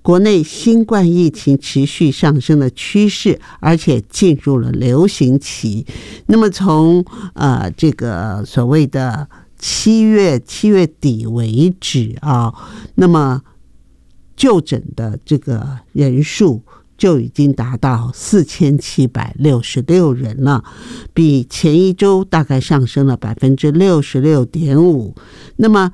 国内新冠疫情持续上升的趋势，而且进入了流行期。那么从这个所谓的七月底为止啊，那么就诊的这个人数就已经达到4766人了，比前一周大概上升了 66.5%。那么